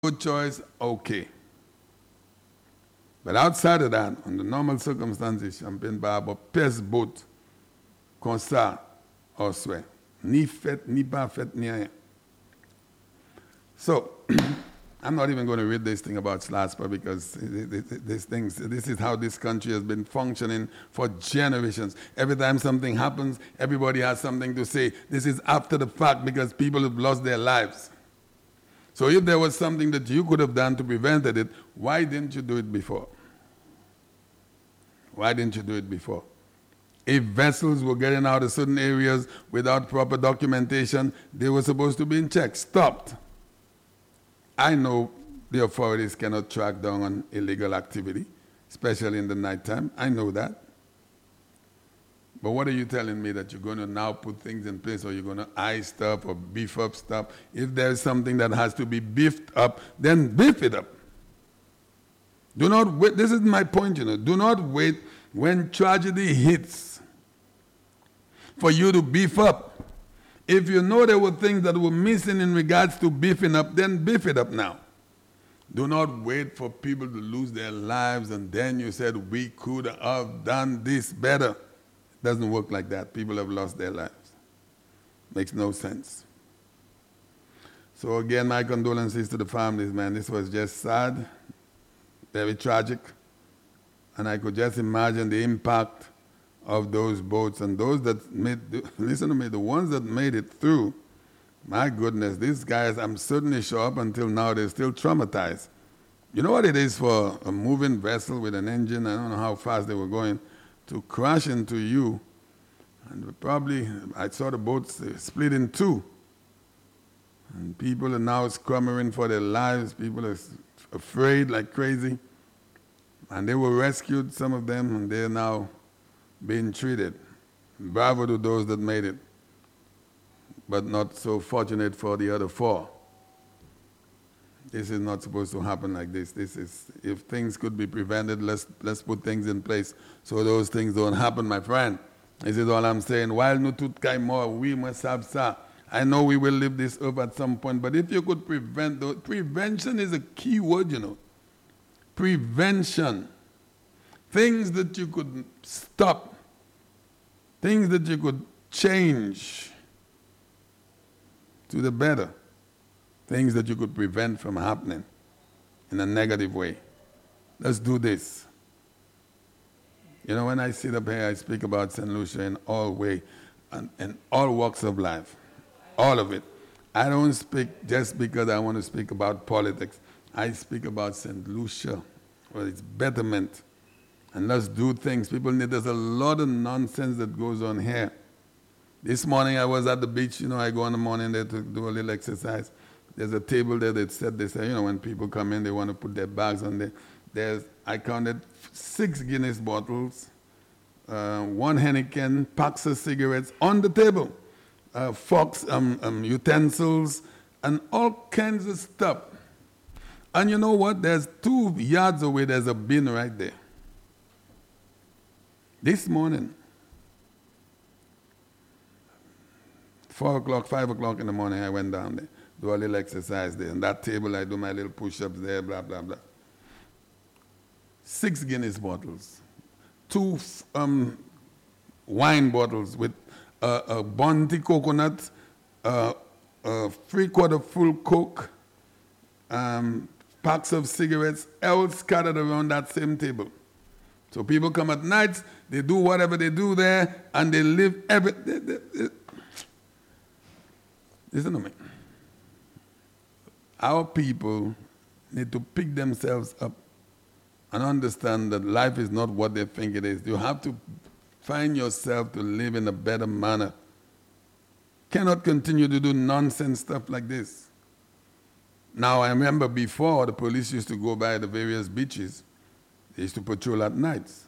good choice, okay. But outside of that, under normal circumstances, Champagne Barbe, pèse boat, comme ça, au souhait. Ni fait, ni pas fait, ni rien. So, I'm not even going to read this thing about SLASPA because this is how this country has been functioning for generations. Every time something happens, everybody has something to say. This is after the fact because people have lost their lives. So if there was something that you could have done to prevent it, why didn't you do it before? Why didn't you do it before? If vessels were getting out of certain areas without proper documentation, they were supposed to be in check, stopped. I know the authorities cannot track down on illegal activity, especially in the nighttime. I know that. But what are you telling me that you're going to now put things in place or you're going to ice stuff or beef up stuff? If there's something that has to be beefed up, then beef it up. Do not wait. This is my point, Do not wait when tragedy hits for you to beef up. If you know there were things that were missing in regards to beefing up, then beef it up now. Do not wait for people to lose their lives and then you said, we could have done this better. It doesn't work like that. People have lost their lives. Makes no sense. So again, my condolences to the families, man. This was just sad, very tragic. And I could just imagine the impact of those boats and those that made, listen to me, the ones that made it through, my goodness, these guys, I'm certainly sure up until now they're still traumatized. You know what it is for a moving vessel with an engine, I don't know how fast they were going, to crash into you, and probably, I saw the boats split in two, and people are now scurrying for their lives, people are afraid like crazy, and they were rescued, some of them, and they're now being treated. Bravo to those that made it, but not so fortunate for the other four. This is not supposed to happen like this. This is, if things could be prevented, let's put things in place so those things don't happen, my friend. This is all I'm saying. While nous tout more, we must have ça. I know we will leave this earth at some point, but if you could prevent those, prevention is a key word, Prevention. Things that you could stop. Things that you could change to the better. Things that you could prevent from happening in a negative way. Let's do this. When I sit up here, I speak about St. Lucia in all way and all walks of life. All of it. I don't speak just because I want to speak about politics. I speak about St. Lucia, its betterment. And let's do things. There's a lot of nonsense that goes on here. This morning I was at the beach, I go in the morning there to do a little exercise. There's a table there that said, they say, when people come in, they want to put their bags on there. I counted 6 Guinness bottles, 1 Heineken, packs of cigarettes on the table, forks, utensils, and all kinds of stuff. And you know what? There's 2 yards away, there's a bin right there. This morning, 4 o'clock, 5 o'clock in the morning, I went down there, do a little exercise there. On that table, I do my little push-ups there, blah, blah, blah. 6 Guinness bottles, 2 wine bottles with a Bounty coconut, a 3/4 full Coke, packs of cigarettes, all scattered around that same table. So people come at night, they do whatever they do there, and they live listen to me. Our people need to pick themselves up and understand that life is not what they think it is. You have to find yourself to live in a better manner. Cannot continue to do nonsense stuff like this. Now, I remember before, the police used to go by the various beaches. They used to patrol at nights.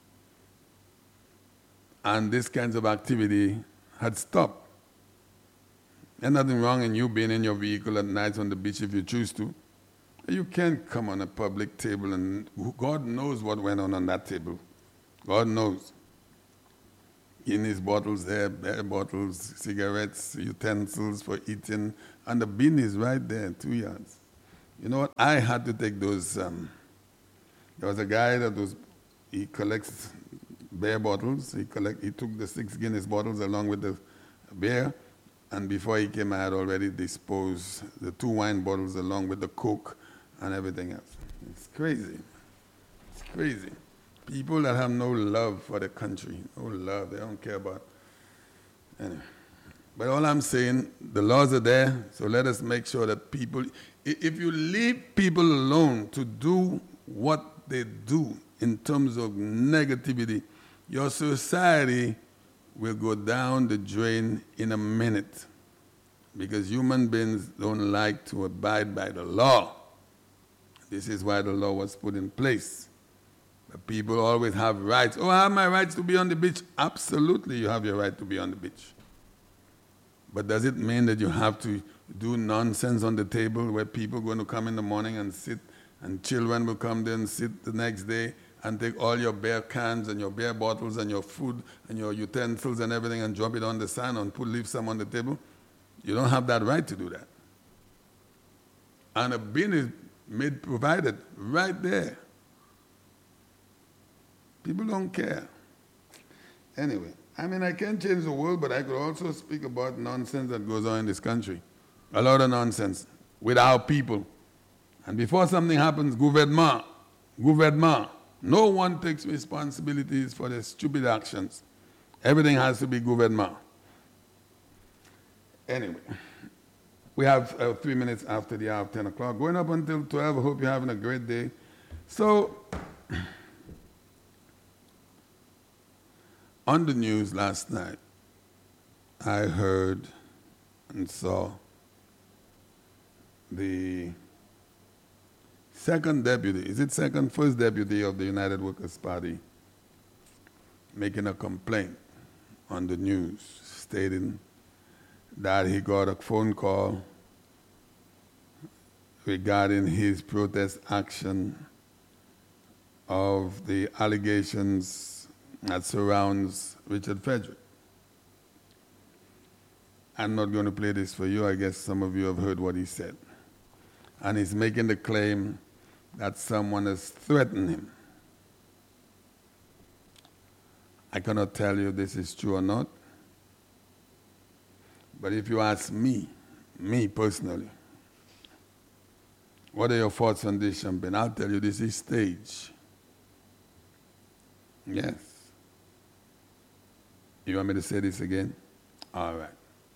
And this kinds of activity had stopped. There's nothing wrong in you being in your vehicle at night on the beach if you choose to. You can't come on a public table and God knows what went on that table. God knows. Guinness bottles there, beer bottles, cigarettes, utensils for eating, and the bin is right there, 2 yards. You know what? I had to take those. There was a guy he collects beer bottles. He took the 6 Guinness bottles along with the beer, and before he came, I had already disposed the 2 wine bottles along with the Coke and everything else. It's crazy. It's crazy. People that have no love for the country, no love, they don't care about. Anyway. But all I'm saying, the laws are there, so let us make sure that people, if you leave people alone to do what they do in terms of negativity, your society will go down the drain in a minute, because human beings don't like to abide by the law. This is why the law was put in place. The people always have rights. Oh, I have my rights to be on the beach. Absolutely, you have your right to be on the beach. But does it mean that you have to do nonsense on the table where people are going to come in the morning and sit, and children will come there and sit the next day and take all your beer cans and your beer bottles and your food and your utensils and everything and drop it on the sand and leave some on the table? You don't have that right to do that. And a bin is provided right there. People don't care. Anyway, I mean, I can't change the world, but I could also speak about nonsense that goes on in this country. A lot of nonsense with our people. And before something happens, gouvernement. No one takes responsibilities for their stupid actions. Everything has to be gouvernement. Anyway, we have 3 minutes after the hour of 10 o'clock. Going up until 12. I hope you're having a great day. So, on the news last night, I heard and saw the first deputy of the United Workers' Party making a complaint on the news, stating that he got a phone call regarding his protest action of the allegations that surrounds Richard Frederick. I'm not going to play this for you. I guess some of you have heard what he said. And he's making the claim that someone has threatened him. I cannot tell you if this is true or not. But if you ask me personally, what are your thoughts on this, Champagne? I'll tell you this is staged. Yes. You want me to say this again? All right.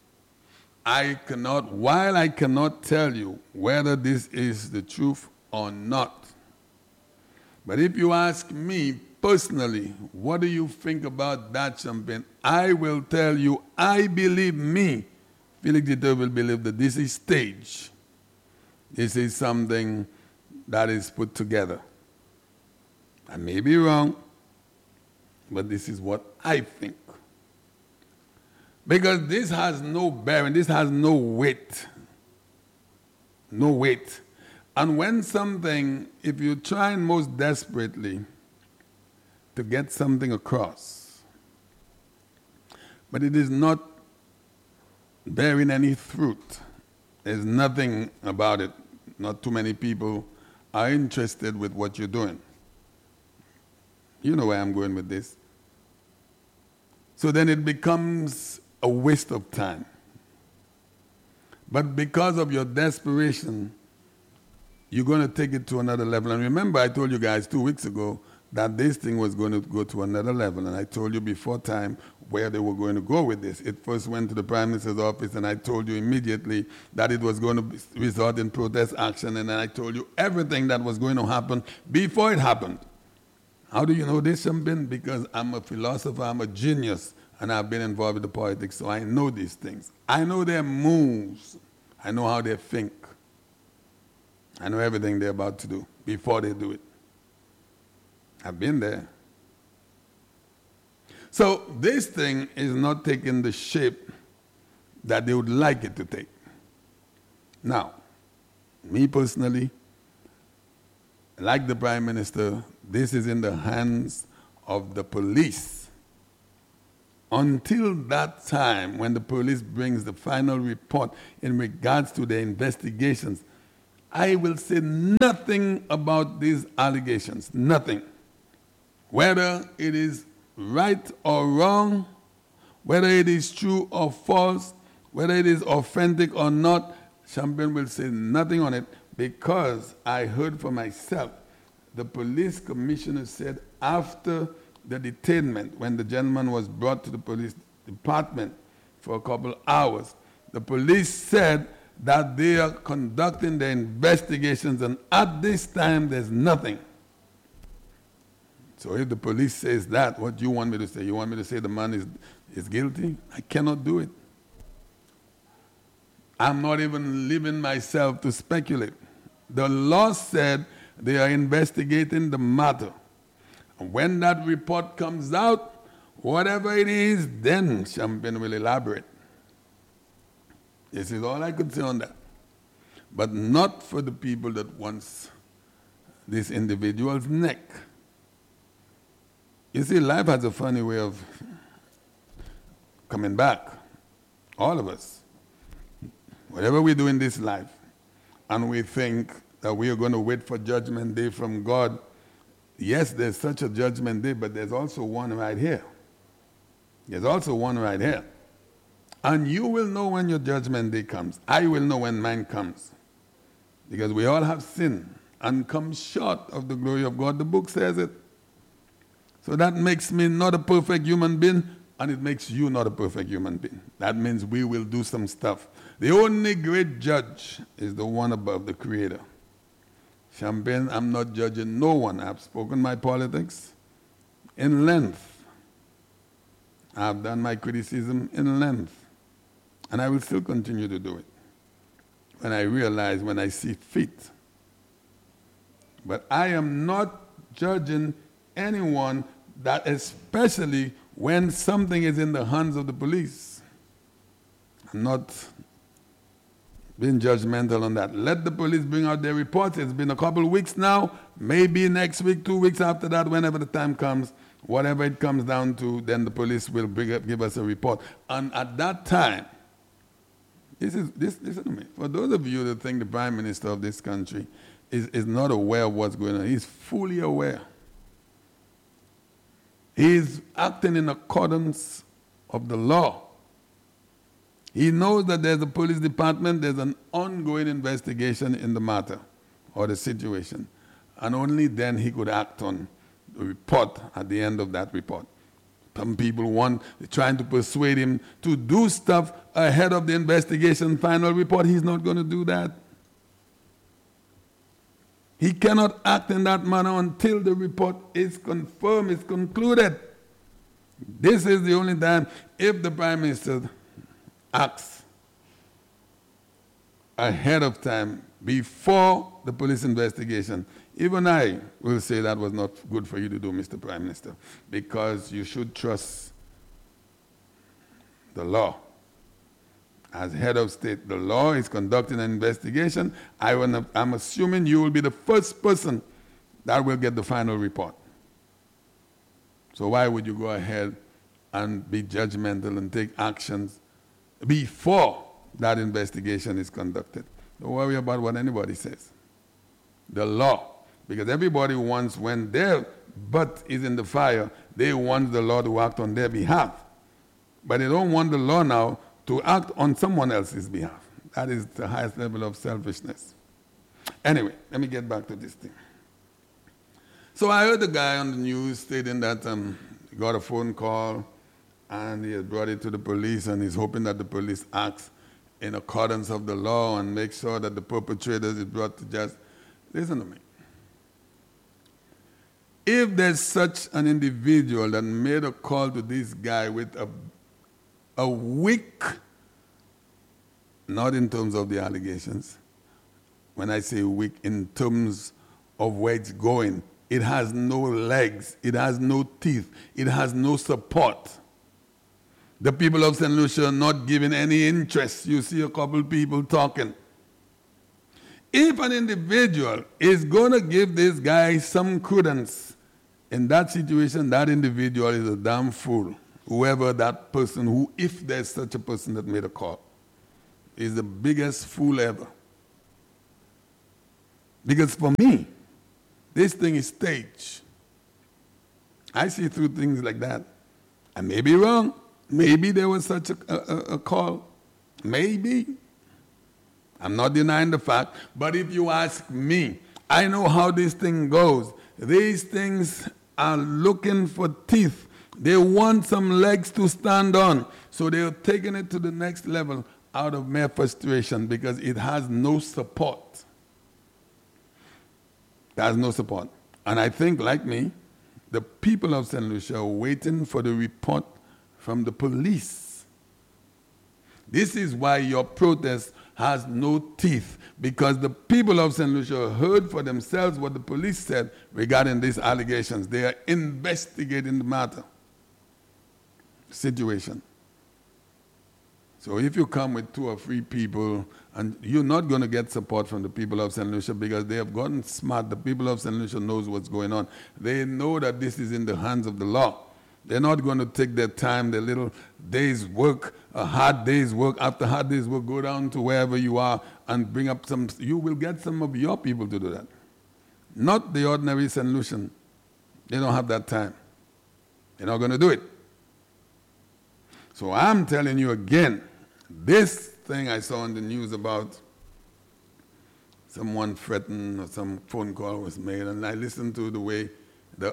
While I cannot tell you whether this is the truth or not, but if you ask me personally, what do you think about that, Champagne? I will tell you, I believe Felix Dieter will believe that this is staged. This is something that is put together. I may be wrong, but this is what I think. Because this has no bearing, this has no weight. No weight. And when something, if you try most desperately to get something across, but it is not bearing any fruit, there's nothing about it, not too many people are interested with what you're doing. You know where I'm going with this. So then it becomes a waste of time. But because of your desperation, you're going to take it to another level. And remember, I told you guys 2 weeks ago that this thing was going to go to another level. And I told you before time where they were going to go with this. It first went to the Prime Minister's office, and I told you immediately that it was going to result in protest action. And then I told you everything that was going to happen before it happened. How do you know this, Champagne? Because I'm a philosopher, I'm a genius, and I've been involved with the politics, so I know these things. I know their moves. I know how they think. I know everything they're about to do before they do it. I've been there. So this thing is not taking the shape that they would like it to take. Now, me personally, like the Prime Minister, this is in the hands of the police. Until that time, when the police brings the final report in regards to their investigations, I will say nothing about these allegations, nothing. Whether it is right or wrong, whether it is true or false, whether it is authentic or not, Champagne will say nothing on it because I heard for myself. The police commissioner said after the detainment, when the gentleman was brought to the police department for a couple hours, the police said that they are conducting their investigations, and at this time there's nothing. So if the police says that, what do you want me to say? You want me to say the man is guilty? I cannot do it. I'm not even leaving myself to speculate. The law said they are investigating the matter. And when that report comes out, whatever it is, then Champagne will elaborate. This is all I could say on that. But not for the people that wants this individual's neck. You see, life has a funny way of coming back. All of us. Whatever we do in this life, and we think that we are going to wait for Judgment Day from God, yes, there's such a Judgment Day, but there's also one right here. There's also one right here. And you will know when your Judgment Day comes. I will know when mine comes. Because we all have sinned and come short of the glory of God. The book says it. So that makes me not a perfect human being, and it makes you not a perfect human being. That means we will do some stuff. The only great judge is the one above, the Creator. Champagne, I'm not judging no one. I've spoken my politics in length. I've done my criticism in length. And I will still continue to do it when I realize, when I see fit. But I am not judging anyone, that especially when something is in the hands of the police. I'm not being judgmental on that. Let the police bring out their reports. It's been a couple of weeks now, maybe next week, 2 weeks after that, whenever the time comes, whatever it comes down to, then the police will give us a report. And at that time, listen to me. For those of you that think the Prime Minister of this country is not aware of what's going on, he's fully aware. He's acting in accordance of the law. He knows that there's a police department, there's an ongoing investigation in the matter or the situation. And only then he could act on the report at the end of that report. Some people trying to persuade him to do stuff ahead of the investigation final report. He's not going to do that. He cannot act in that manner until the report is confirmed, is concluded. This is the only time if the Prime Minister acts ahead of time, before the police investigation. Even I will say that was not good for you to do, Mr. Prime Minister, because you should trust the law. As head of state, the law is conducting an investigation. I'm assuming you will be the first person that will get the final report. So why would you go ahead and be judgmental and take actions before that investigation is conducted? Don't worry about what anybody says. The law. Because everybody wants, when their butt is in the fire, they want the law to act on their behalf. But they don't want the law now to act on someone else's behalf. That is the highest level of selfishness. Anyway, let me get back to this thing. So I heard the guy on the news stating that he got a phone call and he had brought it to the police, and he's hoping that the police acts in accordance of the law and make sure that the perpetrators is brought to justice. Listen to me. If there's such an individual that made a call to this guy with a weak, not in terms of the allegations, when I say weak, in terms of where it's going, it has no legs, it has no teeth, it has no support. The people of St. Lucia are not giving any interest. You see a couple people talking. If an individual is going to give this guy some credence, in that situation, that individual is a damn fool. Whoever that person, if there's such a person that made a call, is the biggest fool ever. Because for me, this thing is staged. I see through things like that. I may be wrong. Maybe there was such a call. Maybe. I'm not denying the fact. But if you ask me, I know how this thing goes. These things are looking for teeth. They want some legs to stand on. So they're taking it to the next level out of mere frustration because it has no support. It has no support. And I think, like me, the people of St. Lucia are waiting for the report from the police. This is why your protest has no teeth, because the people of St. Lucia heard for themselves what the police said regarding these allegations. They are investigating the matter, situation. So if you come with 2 or 3 people, and you're not going to get support from the people of St. Lucia because they have gotten smart. The people of St. Lucia knows what's going on. They know that this is in the hands of the law. They're not going to take their time, their little day's work, a hard day's work. After hard day's work, go down to wherever you are and bring up some. You will get some of your people to do that. Not the ordinary St. Lucian. They don't have that time. They're not going to do it. So I'm telling you again, this thing I saw on the news about someone threatened or some phone call was made, and I listened to the way the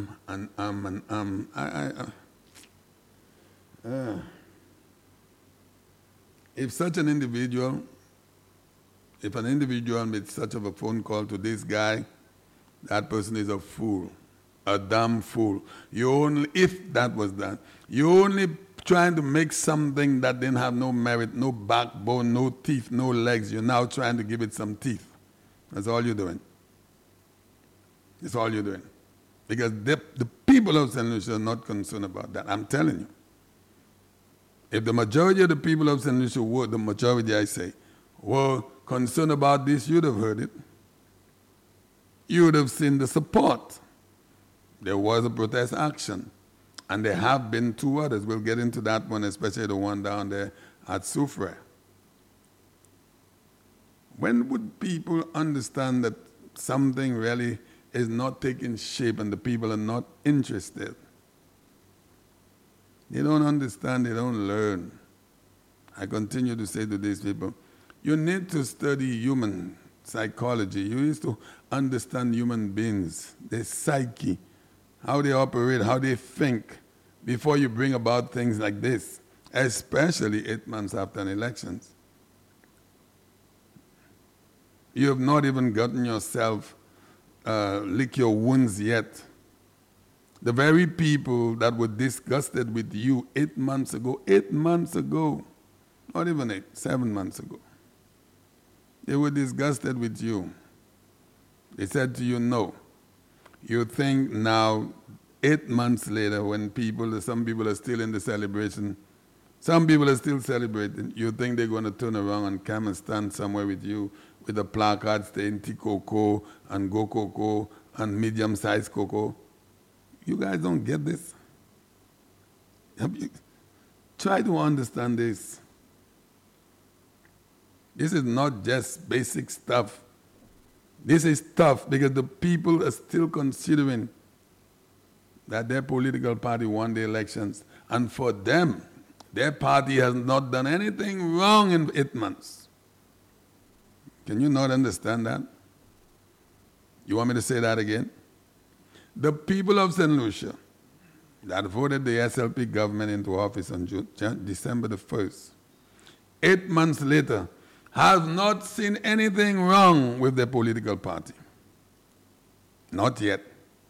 if such an individual, if an individual made such of a phone call to this guy, that person is a fool, a damn fool. You only, if that was done, you only trying to make something that didn't have no merit, no backbone, no teeth, no legs. You're now trying to give it some teeth. That's all you're doing. That's all you're doing. Because the people of St. Lucia are not concerned about that. I'm telling you. If the majority of the people of St. Lucia were, the majority I say, were concerned about this, you'd have heard it. You would have seen the support. There was a protest action. And there have been 2 others. We'll get into that one, especially the one down there at Soufrière. When would people understand that something really is not taking shape and the people are not interested? They don't understand, they don't learn. I continue to say to these people, you need to study human psychology. You need to understand human beings, their psyche, how they operate, how they think, before you bring about things like this, especially 8 months after an election. You have not even gotten yourself lick your wounds yet. The very people that were disgusted with you 8 months ago, not even 8, 7 months ago, they were disgusted with you. They said to you, no. You think now, 8 months later, when some people are still in the celebration, some people are still celebrating, you think they're going to turn around and come and stand somewhere with you with a placard saying T-Coco and Go Coco and medium-sized cocoa? You guys don't get this? Try to understand this. This is not just basic stuff. This is tough because the people are still considering that their political party won the elections. And for them, their party has not done anything wrong in 8 months. Can you not understand that? You want me to say that again? The people of St. Lucia that voted the SLP government into office on December the 1st, 8 months later, have not seen anything wrong with their political party. Not yet.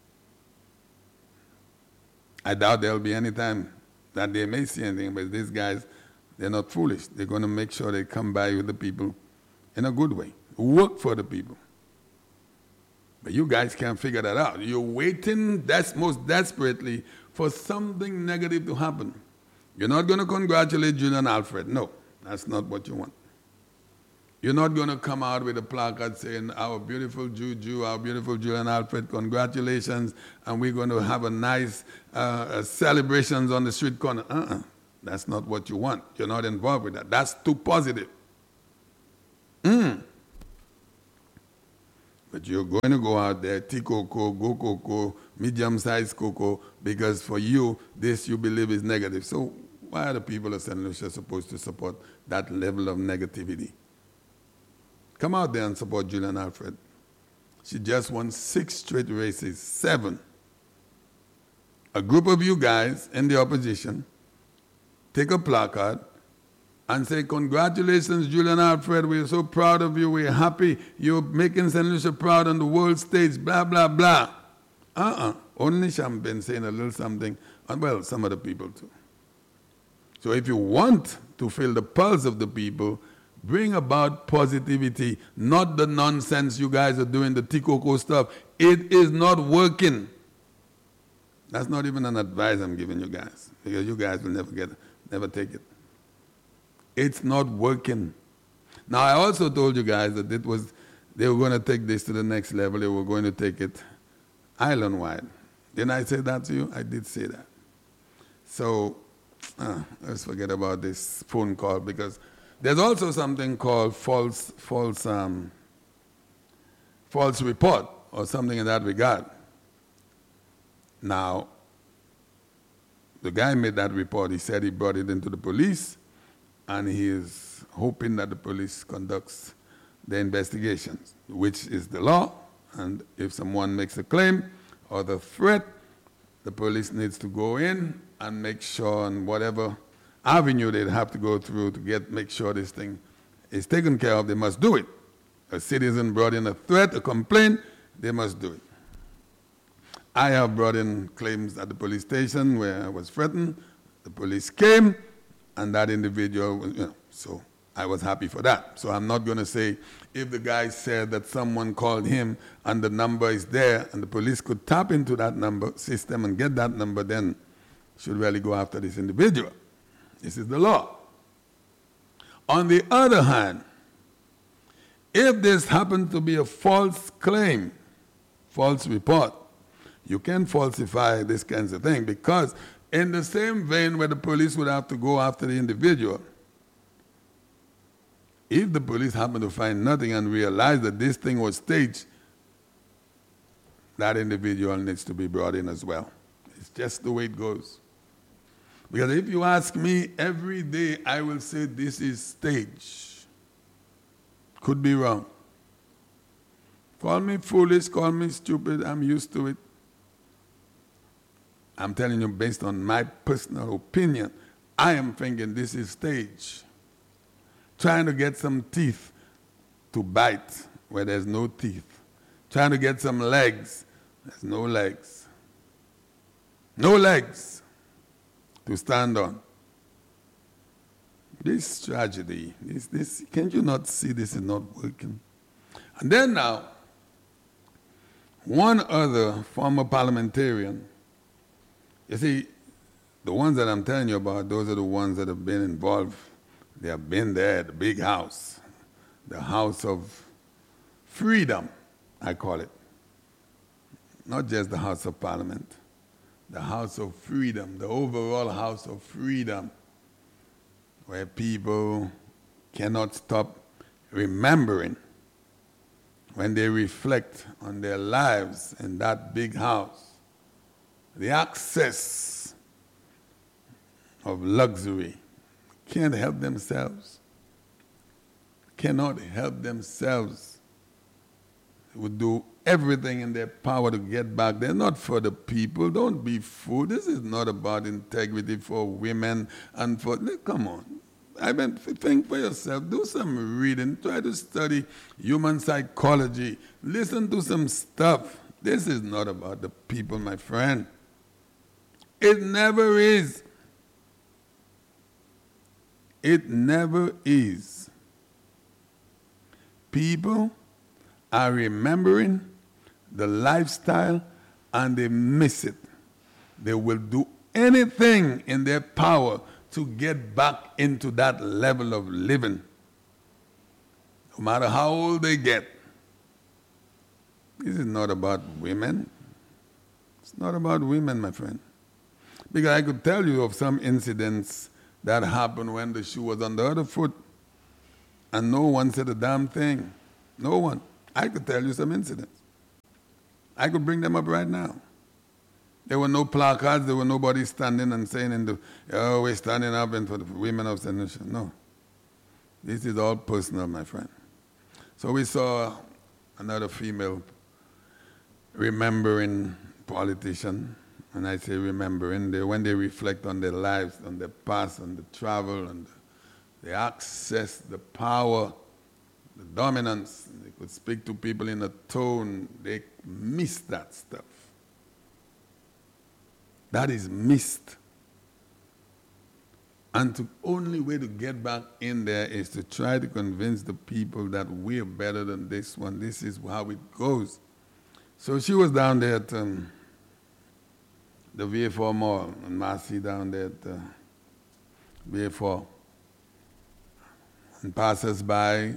I doubt there'll be any time that they may see anything, but these guys, they're not foolish. They're going to make sure they come by with the people in a good way. Work for the people. But you guys can't figure that out. You're waiting most desperately for something negative to happen. You're not going to congratulate Julian Alfred. No, that's not what you want. You're not going to come out with a placard saying, our beautiful Juju, our beautiful Julian Alfred, congratulations, and we're going to have a nice celebrations on the street corner. That's not what you want. You're not involved with that. That's too positive. But you're going to go out there, tea cocoa, go cocoa, medium-sized cocoa, because for you, this you believe is negative. So why are the people of St. Lucia supposed to support that level of negativity? Come out there and support Julian Alfred. She just won 6 straight races, 7. A group of you guys in the opposition take a placard and say, congratulations, Julian Alfred, we're so proud of you, we're happy, you're making St. Lucia proud on the world stage, blah, blah, blah. Only Champagne saying a little something, and well, some other people too. So if you want to feel the pulse of the people, bring about positivity, not the nonsense you guys are doing, the tea cocoa stuff. It is not working. That's not even an advice I'm giving you guys, because you guys will never take it. It's not working. Now, I also told you guys that they were going to take this to the next level. They were going to take it island-wide. Didn't I say that to you? I did say that. So let's forget about this phone call, because there's also something called false report or something in that regard. Now, the guy made that report. He said he brought it into the police, and he is hoping that the police conducts the investigations, which is the law. And if someone makes a claim or the threat, the police needs to go in and make sure, on whatever avenue they'd have to go through to make sure this thing is taken care of, they must do it. A citizen brought in a threat, a complaint, they must do it. I have brought in claims at the police station where I was threatened. The police came, and that individual, so I was happy for that. So I'm not going to say if the guy said that someone called him and the number is there and the police could tap into that number system and get that number, then should really go after this individual. This is the law. On the other hand, if this happens to be a false claim, false report, you can falsify this kinds of thing, because in the same vein where the police would have to go after the individual, if the police happen to find nothing and realize that this thing was staged, that individual needs to be brought in as well. It's just the way it goes. Because if you ask me, every day I will say this is staged. Could be wrong. Call me foolish, call me stupid, I'm used to it. I'm telling you, based on my personal opinion, I am thinking this is staged. Trying to get some teeth to bite where there's no teeth. Trying to get some legs, there's no legs. No legs to stand on. This tragedy, this, can't you not see this is not working? And then now, one other former parliamentarian, you see, the ones that I'm telling you about, those are the ones that have been involved. They have been there, the big house, the House of Freedom, I call it. Not just the House of Parliament, the House of Freedom, the overall House of Freedom, where people cannot stop remembering when they reflect on their lives in that big house. The access of luxury, can't help themselves, cannot help themselves, would do everything in their power to get back. They're not for the people. Don't be fooled. This is not about integrity for women and for, come on. I mean, think for yourself. Do some reading. Try to study human psychology. Listen to some stuff. This is not about the people, my friend. It never is. It never is. People are remembering the lifestyle and they miss it. They will do anything in their power to get back into that level of living, no matter how old they get. This is not about women. It's not about women, my friend. Because I could tell you of some incidents that happened when the shoe was on the other foot, and no one said a damn thing. No one. I could tell you some incidents. I could bring them up right now. There were no placards. There were nobody standing and saying, "Oh, we're standing up and for the women of St. Lucia." No. This is all personal, my friend. So we saw another female remembering politician. And I say remembering, when they reflect on their lives, on their past, on the travel, on the access, the power, the dominance. They could speak to people in a tone. They miss that stuff. That is missed. And the only way to get back in there is to try to convince the people that we're better than this one. This is how it goes. So she was down there at the VA4 Mall, and Marcy down there at VA4. And passers by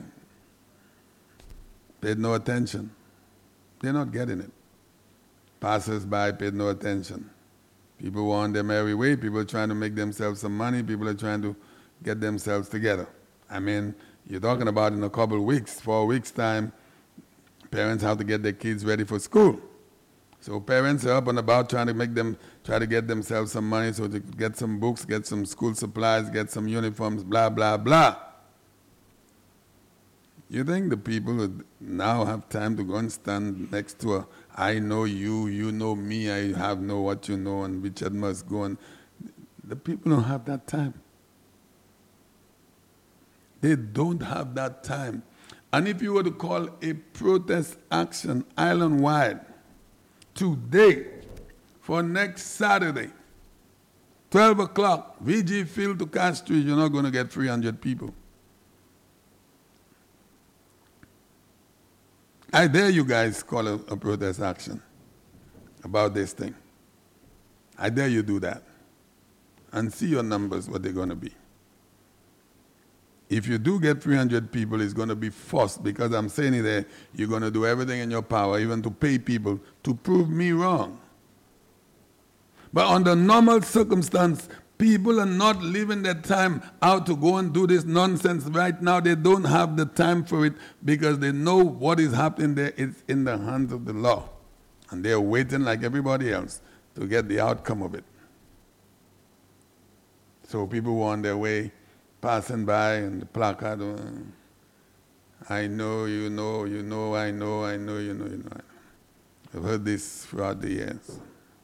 paid no attention. They're not getting it. Passers by paid no attention. People were on their merry way. People are trying to make themselves some money. People are trying to get themselves together. I mean, you're talking about in a couple of weeks, 4 weeks' time, parents have to get their kids ready for school. So parents are up and about trying to get themselves some money so they could get some books, get some school supplies, get some uniforms, blah, blah, blah. You think the people would now have time to go and stand next to I know you, you know me, I have know what you know, and Richard must go on. The people don't have that time. They don't have that time. And if you were to call a protest action island-wide today for next Saturday, 12 o'clock, VG Field to Cass Street, you're not going to get 300 people. I dare you guys call a protest action about this thing. I dare you do that. And see your numbers, what they're going to be. If you do get 300 people, it's going to be forced, because I'm saying it there, you're going to do everything in your power, even to pay people, to prove me wrong. But under normal circumstance, people are not leaving their time out to go and do this nonsense right now. They don't have the time for it because they know what is happening there is in the hands of the law. And they're waiting like everybody else to get the outcome of it. So people were on their way, passing by, and the placard, I know, you know, you know, I know, I know, you know, you know. I've heard this throughout the years.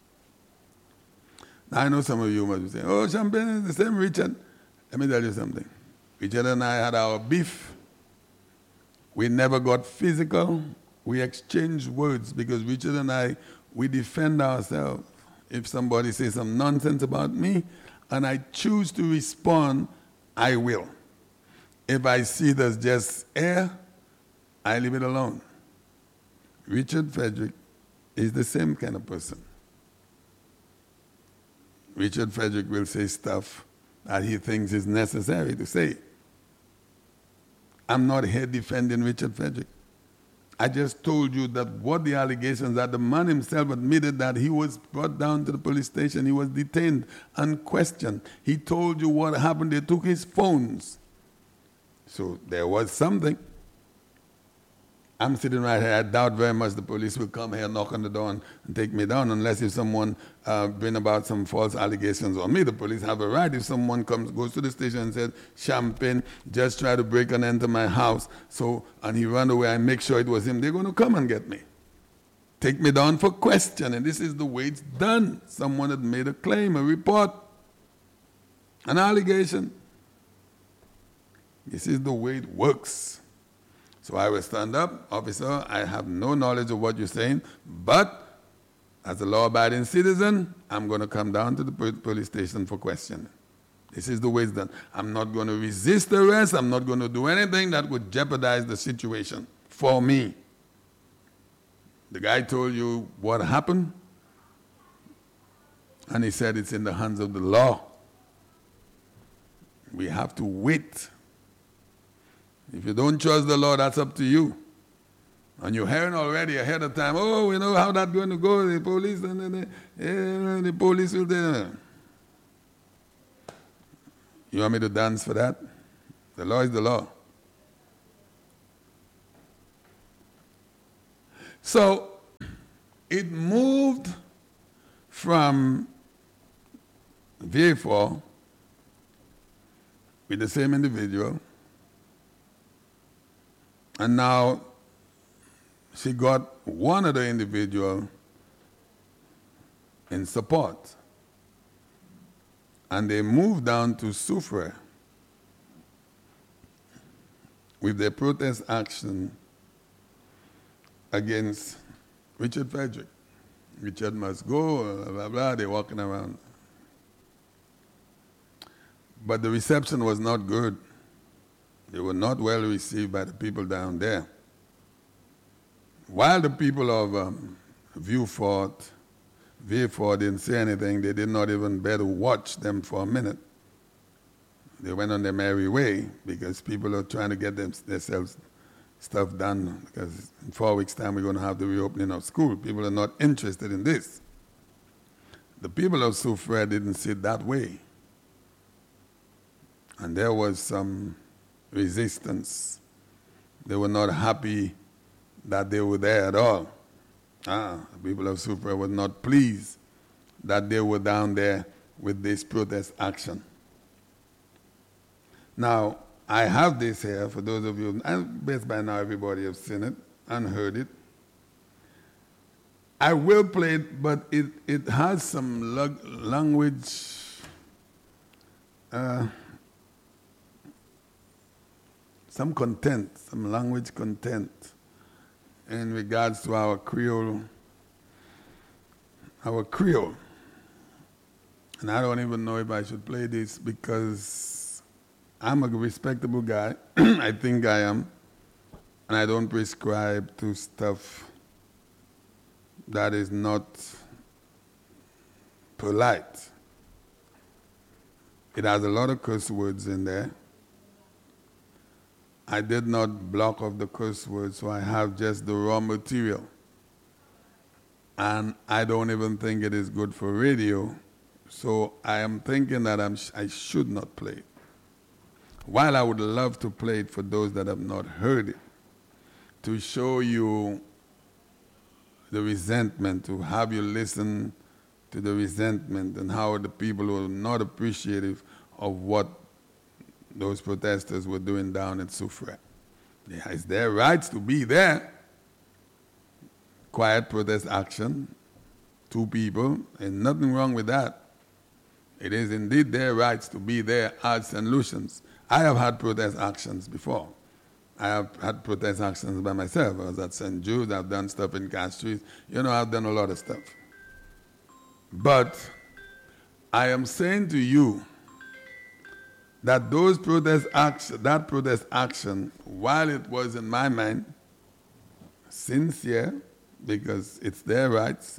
Now, I know some of you must be saying, "Oh, Champagne is the same Richard." Let me tell you something. Richard and I had our beef. We never got physical. We exchanged words because Richard and I, we defend ourselves. If somebody says some nonsense about me and I choose to respond, I will. If I see there's just air, I leave it alone. Richard Frederick is the same kind of person. Richard Frederick will say stuff that he thinks is necessary to say. I'm not here defending Richard Frederick. I just told you that what the allegations that the man himself admitted that he was brought down to the police station, he was detained and questioned. He told you what happened, they took his phones. So there was something. I'm sitting right here. I doubt very much the police will come here, knock on the door, and take me down, unless if someone bring about some false allegations on me. The police have a right. If someone goes to the station and says, "Champagne just tried to break and enter my house, and he ran away, I make sure it was him," they're going to come and get me. Take me down for questioning. This is the way it's done. Someone had made a claim, a report, an allegation. This is the way it works. So I will stand up, "Officer, I have no knowledge of what you're saying, but as a law-abiding citizen, I'm going to come down to the police station for questioning." This is the way it's done. I'm not going to resist arrest. I'm not going to do anything that would jeopardize the situation for me. The guy told you what happened, and he said it's in the hands of the law. We have to wait. If you don't trust the law, that's up to you. And you're hearing already ahead of time, "Oh, we know how that's going to go, the police, and the police will do." You want me to dance for that? The law is the law. So it moved from VA4 with the same individual, and now she got one other individual in support. And they moved down to Soufriere with their protest action against Richard Frederick. Richard must go, blah, blah, blah, they're walking around. But the reception was not good. They were not well received by the people down there. While the people of Vieux-Fort didn't say anything, they did not even bear to watch them for a minute. They went on their merry way because people are trying to get themselves stuff done, because in 4 weeks' time we're going to have the reopening of school. People are not interested in this. The people of Soufriere didn't see it that way. And there was some resistance. They were not happy that they were there at all. The people of Soufriere were not pleased that they were down there with this protest action. Now, I have this here for those of you, and best by now everybody has seen it and heard it. I will play it, but it has some language, some content, some language content in regards to our Creole. And I don't even know if I should play this because I'm a respectable guy. I think I am. And I don't prescribe to stuff that is not polite. It has a lot of curse words in there. I did not block off the curse words, so I have just the raw material. And I don't even think it is good for radio, so I am thinking that I should not play it. While I would love to play it for those that have not heard it, to show you the resentment, to have you listen to the resentment and how the people were not appreciative of what those protesters were doing down at Soufriere. It's their rights to be there. Quiet protest action, 2 people, and nothing wrong with that. It is indeed their rights to be there at St. Lucian's. I have had protest actions before. I have had protest actions by myself. I was at St. Jude's, I've done stuff in Castries. You know, I've done a lot of stuff. But I am saying to you that that protest action, while it was in my mind sincere, because it's their rights,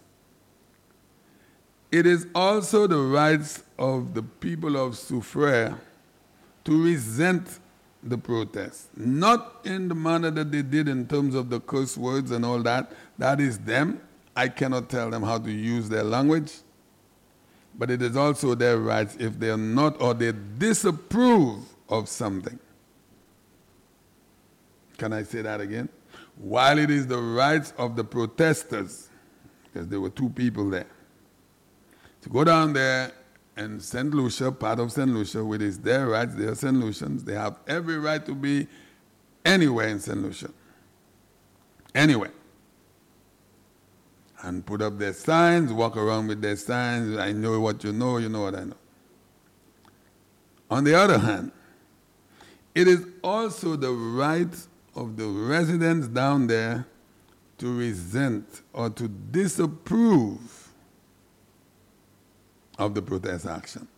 it is also the rights of the people of Soufriere to resent the protest. Not in the manner that they did in terms of the curse words and all that. That is them. I cannot tell them how to use their language. But it is also their rights if they are not or they disapprove of something. Can I say that again? While it is the rights of the protesters, because there were 2 people there, to go down there and St. Lucia, part of St. Lucia, which is their rights, they are St. Lucians, they have every right to be anywhere in St. Lucia. Anywhere. And put up their signs, walk around with their signs. I know what you know what I know. On the other hand, it is also the right of the residents down there to resent or to disapprove of the protest action.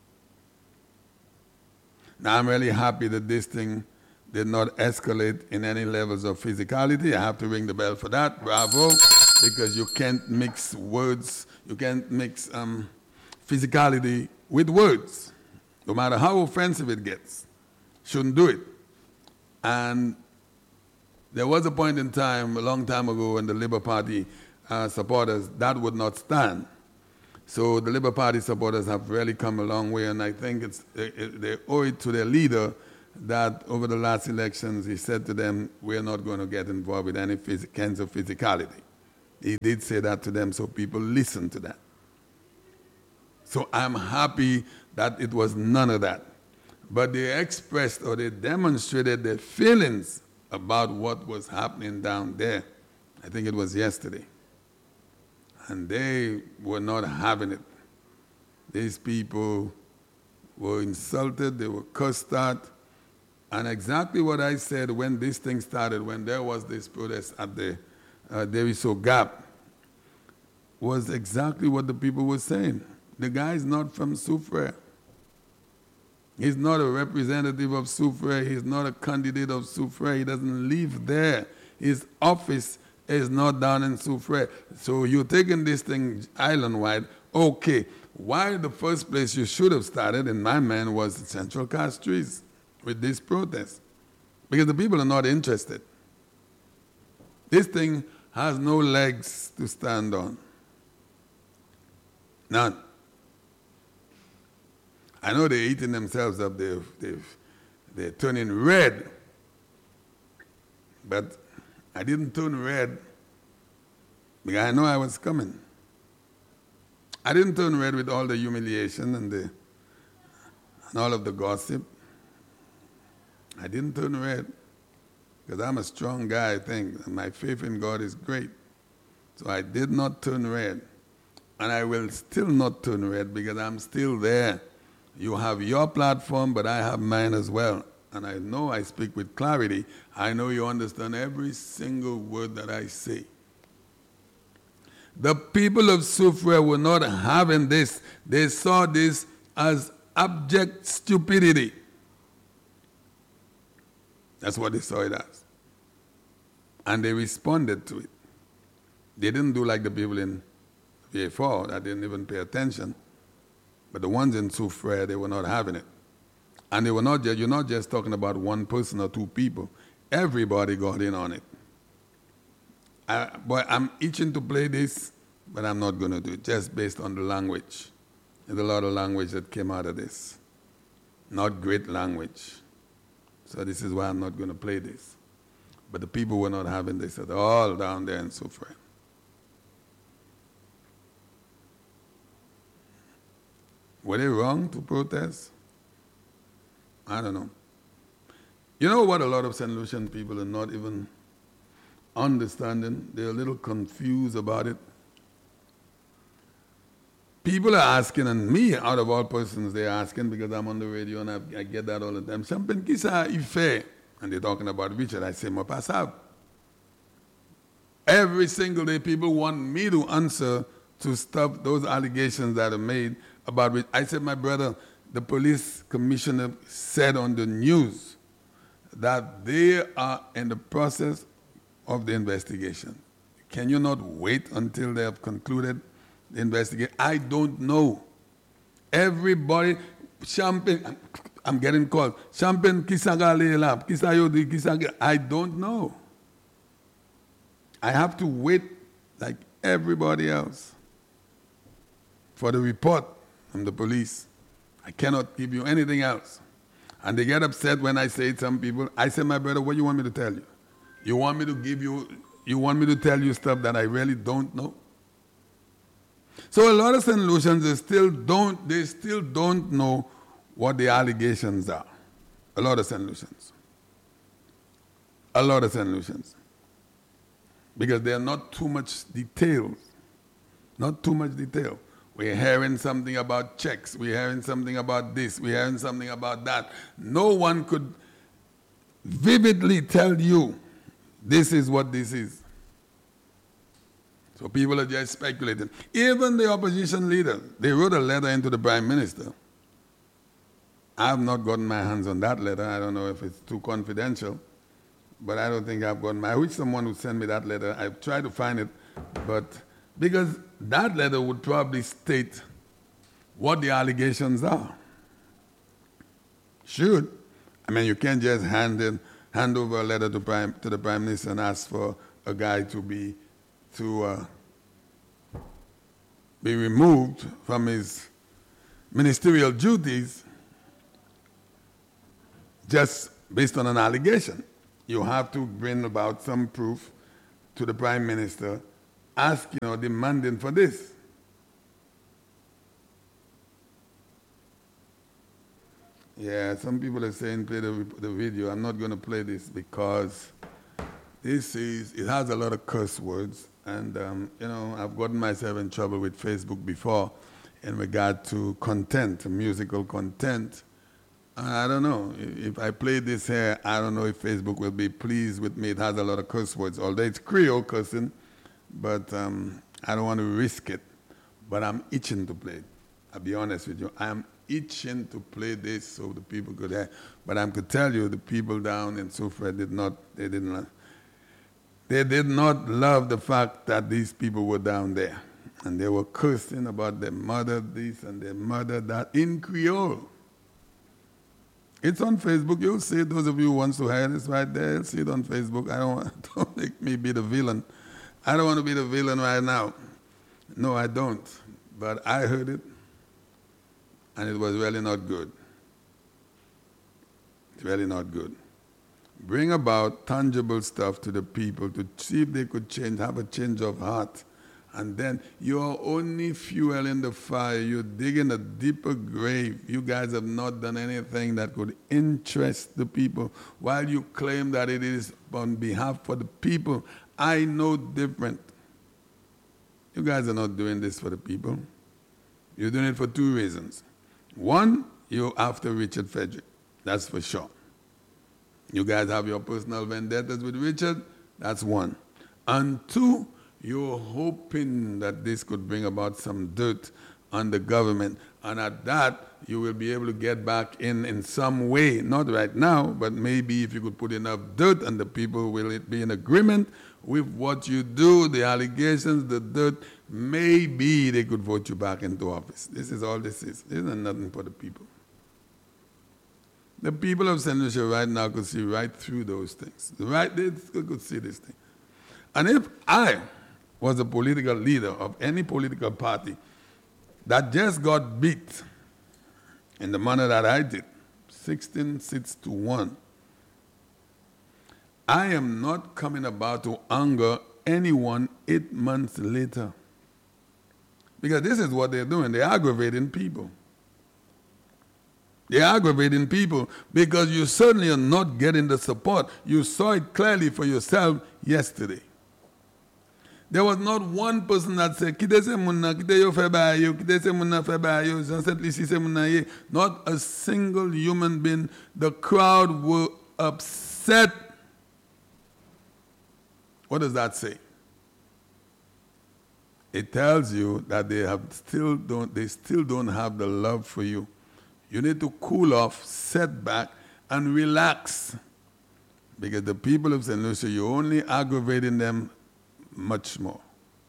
Now, I'm really happy that this thing did not escalate in any levels of physicality. I have to ring the bell for that. Bravo. Because you can't mix words, you can't mix physicality with words, no matter how offensive it gets. Shouldn't do it. And there was a point in time, a long time ago, when the Labour Party supporters, that would not stand. So the Labour Party supporters have really come a long way, and I think they owe it to their leader that over the last elections he said to them, we're not going to get involved with any kinds of physicality. He did say that to them, so people listened to that. So I'm happy that it was none of that. But they expressed or they demonstrated their feelings about what was happening down there. I think it was yesterday. And they were not having it. These people were insulted, they were cussed at. And exactly what I said when this thing started, when there was this protest at the Deriso Gap, was exactly what the people were saying. The guy is not from Soufriere. He's not a representative of Soufriere. He's not a candidate of Soufriere. He doesn't live there. His office is not down in Soufriere. So you're taking this thing island-wide. Okay, why the first place you should have started, in my mind, was Central Castries with this protest. Because the people are not interested. This thing has no legs to stand on. None. I know they're eating themselves up. They're turning red. But I didn't turn red because I know I was coming. I didn't turn red with all the humiliation and all of the gossip. I didn't turn red because I'm a strong guy, I think. And my faith in God is great. So I did not turn red. And I will still not turn red because I'm still there. You have your platform, but I have mine as well. And I know I speak with clarity. I know you understand every single word that I say. The people of Soufriere were not having this. They saw this as abject stupidity. That's what they saw it as. And they responded to it. They didn't do like the people in VA4 that didn't even pay attention. But the ones in Soufriere, they were not having it. And they were not just, you're not just talking about one person or two people. Everybody got in on it. But I'm itching to play this, but I'm not going to do it, just based on the language. There's a lot of language that came out of this. Not great language. So this is why I'm not going to play this. But the people were not having this at all down there in Soufriere. Were they wrong to protest? I don't know. You know what a lot of St. Lucian people are not even understanding? They're a little confused about it. People are asking, and me, out of all persons, they're asking because I'm on the radio and I get that all the time. Champagne, qui ça y fait? And they're talking about Richard. I say, moi pas ça. Every single day, people want me to answer to stop those allegations that are made about it. I said, my brother, the police commissioner said on the news that they are in the process of the investigation. Can you not wait until they have concluded the investigation? I don't know. Everybody, Champagne, I'm getting called. Champagne, kisaga leelap, kisayodi, kisaga. I don't know. I have to wait like everybody else for the report from the police. I cannot give you anything else. And they get upset when I say to some people, I say, my brother, what do you want me to tell you? You want me to tell you stuff that I really don't know? So a lot of St. Lucians, they still don't know what the allegations are. A lot of St. Lucians. A lot of St. Lucians. Because there are not too much details. Not too much detail. We're hearing something about checks. We're hearing something about this. We're hearing something about that. No one could vividly tell you this is what this is. So people are just speculating. Even the opposition leaders, they wrote a letter into the Prime Minister. I have not gotten my hands on that letter. I don't know if it's too confidential, but I don't think I've gotten I wish someone would send me that letter. I've tried to find it, but because that letter would probably state what the allegations are. Should. I mean, you can't just hand over a letter to the Prime Minister and ask for a guy to be removed from his ministerial duties just based on an allegation. You have to bring about some proof to the Prime Minister asking or demanding for this. Yeah, some people are saying play the video. I'm not going to play this because it has a lot of curse words. And, I've gotten myself in trouble with Facebook before in regard to content, musical content. I don't know. If I play this here, I don't know if Facebook will be pleased with me. It has a lot of curse words, although it's Creole cursing, but I don't want to risk it. But I'm itching to play it. I'll be honest with you. I'm itching to play this so the people could hear. But I could tell you the people down in Soufrière did not love the fact that these people were down there. And they were cursing about their mother this and their mother that in Creole. It's on Facebook. You'll see it. Those of you who want to hear this right there, you'll see it on Facebook. Don't make me be the villain. I don't want to be the villain right now. No, I don't. But I heard it, and it was really not good. It's really not good. Bring about tangible stuff to the people to see if they could have a change of heart. And then you're only fueling the fire. You're digging a deeper grave. You guys have not done anything that could interest the people. While you claim that it is on behalf of the people, I know different. You guys are not doing this for the people. You're doing it for two reasons. One, you're after Richard Frederick. That's for sure. You guys have your personal vendettas with Richard. That's one. And two, you're hoping that this could bring about some dirt on the government. And at that, you will be able to get back in some way. Not right now, but maybe if you could put enough dirt on the people, will it be in agreement with what you do, the allegations, the dirt, maybe they could vote you back into office. This is all this is. This is nothing for the people. The people of St. Lucia right now could see right through those things. They could see this thing. And if I was a political leader of any political party that just got beat in the manner that I did, 16 seats to 1, I am not coming about to anger anyone 8 months later. Because this is what they're doing. They're aggravating people. They're aggravating people because you certainly are not getting the support. You saw it clearly for yourself yesterday. There was not one person that said, "Kite se munna, kite yo febayo, kite se munna febayo, Jean-Saint Lucie se munna ye." Not a single human being. The crowd were upset. What does that say? It tells you that they still don't have the love for you. You need to cool off, set back, and relax. Because the people of St. Lucia, you're only aggravating them much more.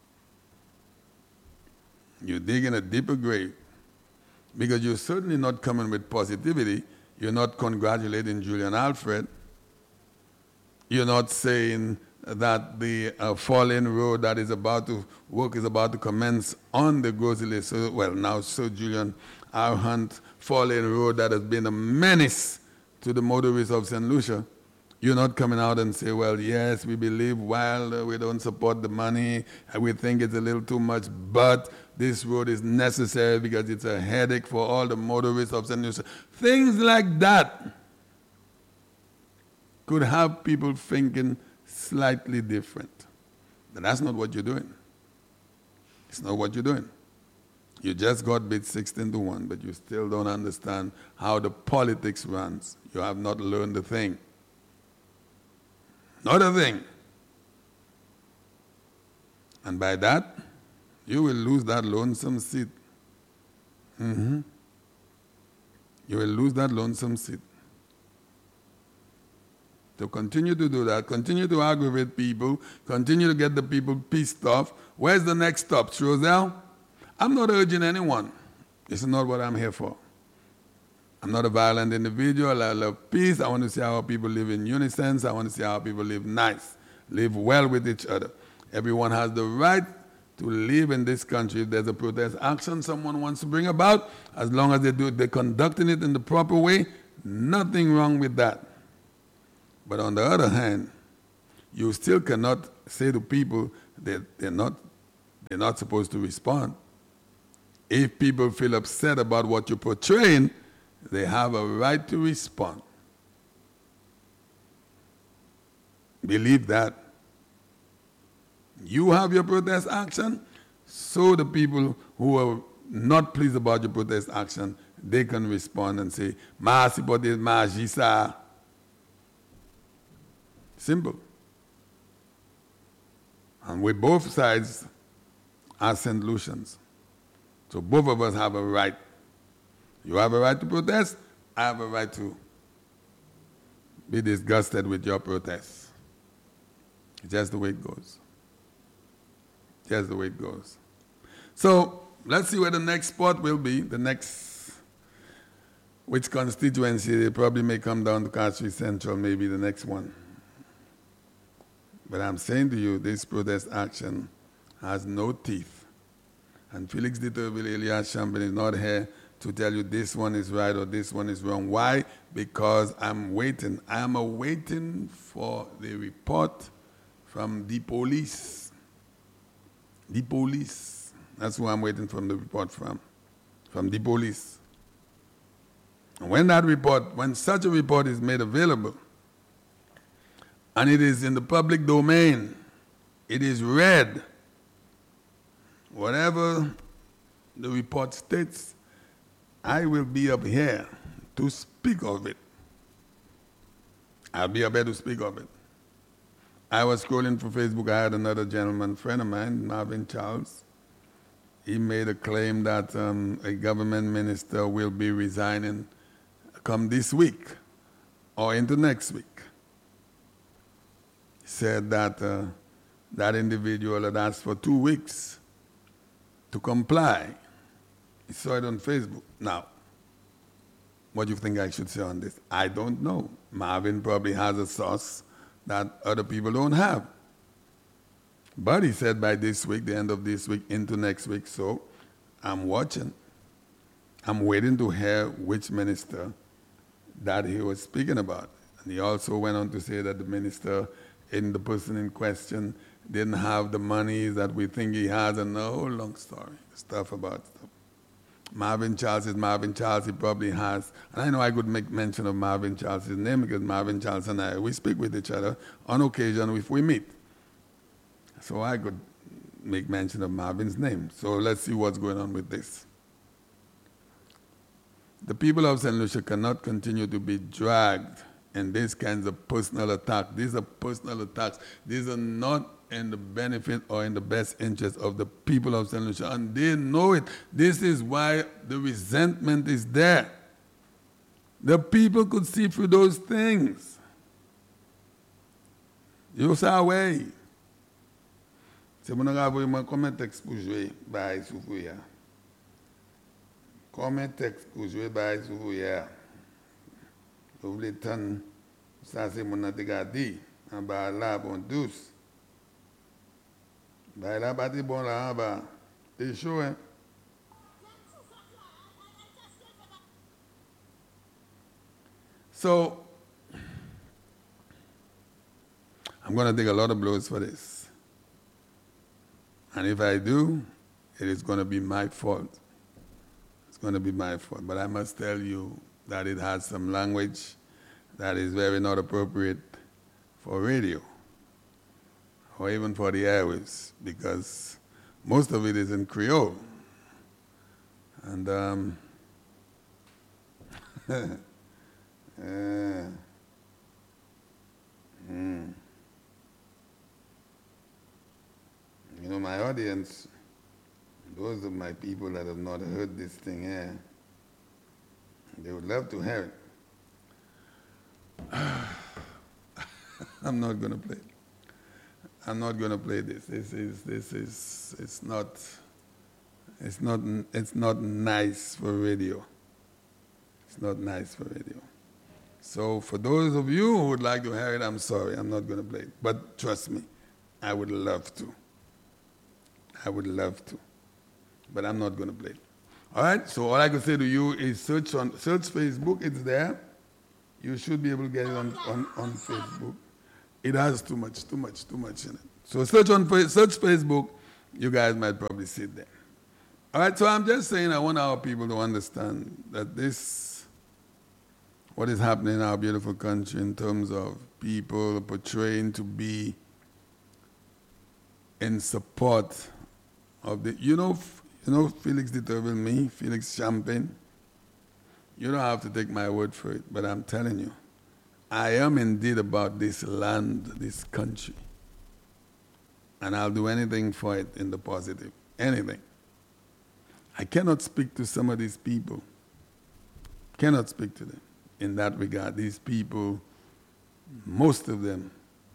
You're digging a deeper grave. Because you're certainly not coming with positivity. You're not congratulating Julian Alfred. You're not saying that the fallen road that is about to commence on the Grosley, Sir Julian R. Hunt fallen road that has been a menace to the motorists of St. Lucia. You're not coming out and say, well, yes, we believe while we don't support the money, we think it's a little too much, but this road is necessary because it's a headache for all the motorists of St. Lucia. Things like that could have people thinking slightly different. But that's not what you're doing. It's not what you're doing. You just got beat 16 to 1, but you still don't understand how the politics runs. You have not learned a thing. Not a thing. And by that, you will lose that lonesome seat. You will lose that lonesome seat. So continue to do that. Continue to aggravate people. Continue to get the people pissed off. Where's the next stop, Roselle? I'm not urging anyone. This is not what I'm here for. I'm not a violent individual. I love peace. I want to see how people live in unison. I want to see how people live nice, live well with each other. Everyone has the right to live in this country. If there's a protest action someone wants to bring about, as long as they're conducting it in the proper way, nothing wrong with that. But on the other hand, you still cannot say to people that they're not They're not supposed to respond. If people feel upset about what you're portraying, they have a right to respond. Believe that. You have your protest action, so the people who are not pleased about your protest action, they can respond and say, "Ma sipote ma jisa." Simple. And we both sides are St. Lucians. So both of us have a right. You have a right to protest, I have a right to be disgusted with your protests. It's just the way it goes. Just the way it goes. So let's see where the next spot will be, which constituency. They probably may come down to Castries Central, maybe the next one. But I'm saying to you, this protest action has no teeth. And Felix de Turville, Elias Champagne is not here to tell you this one is right or this one is wrong. Why? Because I'm waiting. I am awaiting for the report from the police. The police. That's who I'm waiting for the report from the police. And when such a report is made available, and it is in the public domain, it is read, whatever the report states, I will be up here to speak of it. I'll be up here to speak of it. I was scrolling through Facebook. I had another gentleman, friend of mine, Marvin Charles. He made a claim that a government minister will be resigning come this week or into next week. He said that that individual had asked for 2 weeks to comply. He saw it on Facebook. Now, what do you think I should say on this? I don't know. Marvin probably has a source that other people don't have. But he said by this week, the end of this week, into next week. So I'm watching. I'm waiting to hear which minister that he was speaking about. And he also went on to say that the minister, the person in question, didn't have the money that we think he has, and a whole long story, stuff about stuff. Marvin Charles is Marvin Charles, he probably has, and I know I could make mention of Marvin Charles' name because Marvin Charles and I, we speak with each other on occasion if we meet. So I could make mention of Marvin's name. So let's see what's going on with this. The people of St. Lucia cannot continue to be dragged in these kinds of personal attacks. These are personal attacks. These are not in the benefit or in the best interest of the people of St. Lucia. And they know it. This is why the resentment is there. The people could see through those things. You saw way. C'est mon envoyé comment texte pour jouer by Soufouya. Comment texte pour jouer by Soufouya. Vous voulez tant ça c'est mon antégadi en bas là bon douce. Bah là bas dit bon là en bas. C'est chaud hein. So I'm going to take a lot of blows for this. And if I do, it is going to be my fault. It's going to be my fault. But I must tell you that it has some language that is very not appropriate for radio or even for the airwaves, because most of it is in Creole. And you know, my audience, those of my people that have not heard this thing here, they would love to hear it. I'm not going to play it. I'm not going to play this. It's not nice for radio. It's not nice for radio. So for those of you who would like to hear it, I'm sorry, I'm not going to play it. But trust me, I would love to. I would love to. But I'm not going to play it. All right? So all I can say to you is search Facebook. It's there. You should be able to get it on Facebook. It has too much in it. So search Facebook you guys might probably sit there. All right, so I'm just saying I want our people to understand that this, what is happening in our beautiful country in terms of people portraying to be in support of the, you know Felix de Tocqueville, Felix Champagne? You don't have to take my word for it, but I'm telling you, I am indeed about this land, this country. And I'll do anything for it in the positive, anything. I cannot speak to some of these people, cannot speak to them in that regard. These people, most of them,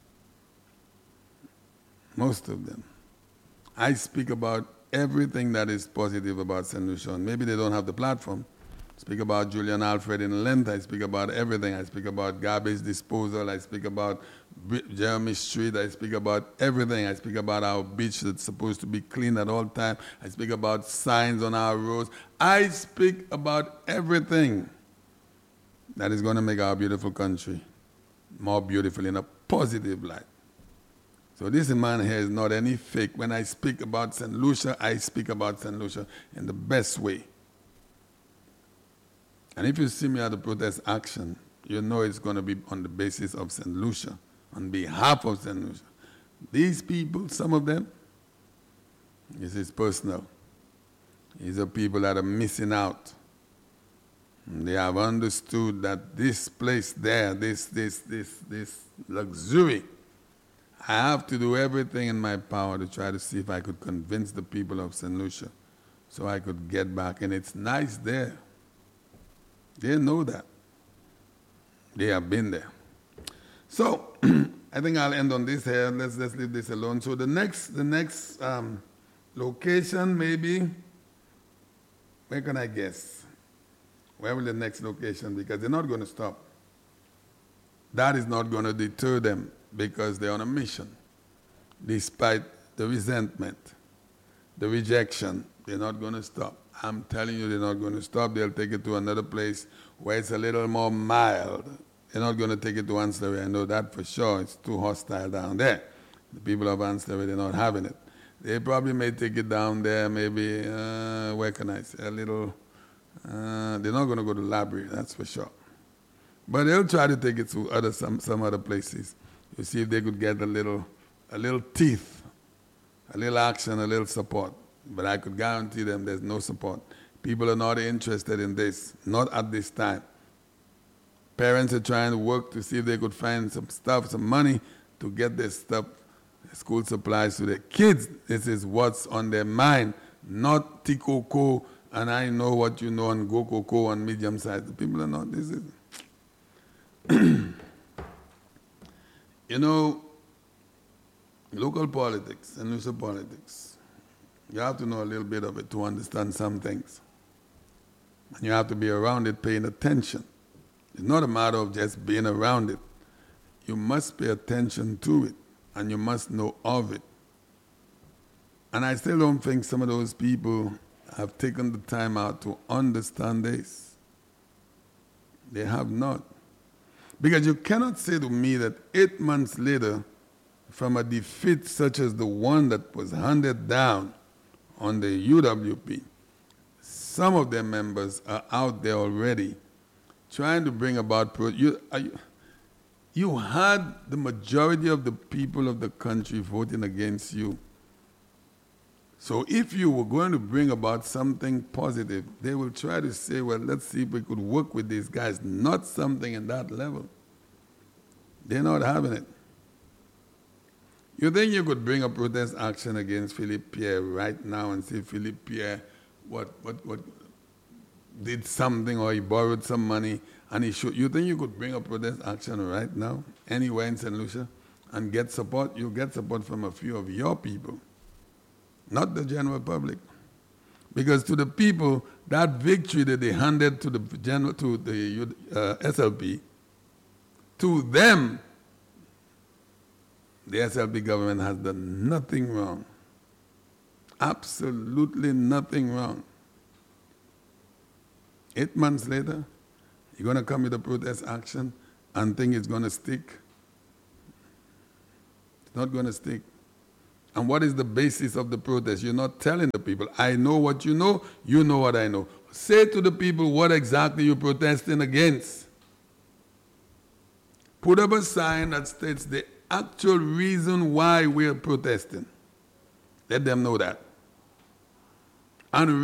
I speak about everything that is positive about St. Lucia. Maybe they don't have the platform. I speak about Julian Alfred in length. I speak about everything. I speak about garbage disposal. I speak about Jeremy Street. I speak about everything. I speak about our beach that's supposed to be clean at all times. I speak about signs on our roads. I speak about everything that is going to make our beautiful country more beautiful in a positive light. So this man here is not any fake. When I speak about St. Lucia, I speak about St. Lucia in the best way. And if you see me at the protest action, you know it's going to be on the basis of St. Lucia, on behalf of St. Lucia. These people, some of them, this is personal. These are people that are missing out. They have understood that this place there, this luxury, I have to do everything in my power to try to see if I could convince the people of St. Lucia so I could get back. And it's nice there. They know that. They have been there. So I think I'll end on this here. Let's leave this alone. So the next location maybe, where can I guess? Where will the next location be? Because they're not going to stop. That is not going to deter them because they're on a mission. Despite the resentment, the rejection, they're not going to stop. I'm telling you, they're not going to stop. They'll take it to another place where it's a little more mild. They're not going to take it to Ancillary. I know that for sure. It's too hostile down there. The people of Ancillary, they're not having it. They probably may take it down there, maybe, where can I say, a little, they're not going to go to the library, that's for sure. But they'll try to take it to some other places to see if they could get a little teeth, a little action, a little support. But I could guarantee them there's no support. People are not interested in this, not at this time. Parents are trying to work to see if they could find some stuff, some money to get this stuff, school supplies to their kids. This is what's on their mind, not Tikoko and I know what you know and Gokoko and medium size. The people are not, this is... You know, local politics and local politics, you have to know a little bit of it to understand some things. And you have to be around it paying attention. It's not a matter of just being around it. You must pay attention to it, and you must know of it. And I still don't think some of those people have taken the time out to understand this. They have not. Because you cannot say to me that 8 months later, from a defeat such as the one that was handed down on the UWP, some of their members are out there already trying to bring about... You had the majority of the people of the country voting against you. So if you were going to bring about something positive, they will try to say, well, let's see if we could work with these guys, not something in that level. They're not having it. You think you could bring a protest action against Philippe Pierre right now and see Philippe Pierre what did something or he borrowed some money and he should... You think you could bring a protest action right now anywhere in St. Lucia and get support? You get support from a few of your people, not the general public. Because to the people, that victory that they handed to the SLP, to them, the SLP government has done nothing wrong. Absolutely nothing wrong. 8 months later, you're going to come with a protest action and think it's going to stick. It's not going to stick. And what is the basis of the protest? You're not telling the people, I know what you know what I know. Say to the people what exactly you're protesting against. Put up a sign that states the actual reason why we're protesting. Let them know that. And